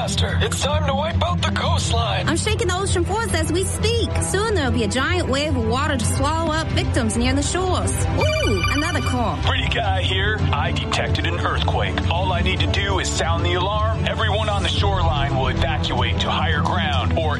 disaster. It's time to wipe out the coastline. I'm shaking the ocean floors as we speak. Soon there'll be a giant wave of water to swallow up victims near the shores. Ooh, another call. Pretty guy here. I detected an earthquake. All I need to do is sound the alarm. Everyone on the shoreline will evacuate to higher ground or